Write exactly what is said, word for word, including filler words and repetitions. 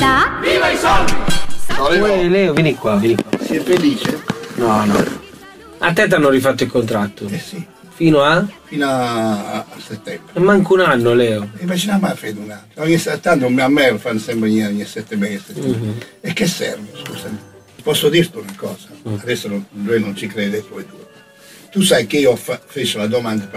felicità. Viva i soldi! Uè, Leo, vieni qua, vieni qua. Si è felice? No, no. A te ti hanno rifatto il contratto? Eh sì. Fino a? Fino a, a settembre. E manca un anno, Leo. E immagina mai fede un anno. Ogni, tanto a me lo fanno sempre ogni, ogni sette mesi. Mm-hmm. E che serve, scusami? Posso dirti una cosa? Mm. Adesso non, lui non ci crede, tu e tu. Tu sai che io fa, feci la domanda